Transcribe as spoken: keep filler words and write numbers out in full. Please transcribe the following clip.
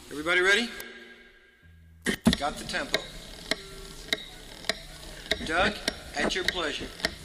Everybody ready? Got the tempo. Doug, at your pleasure.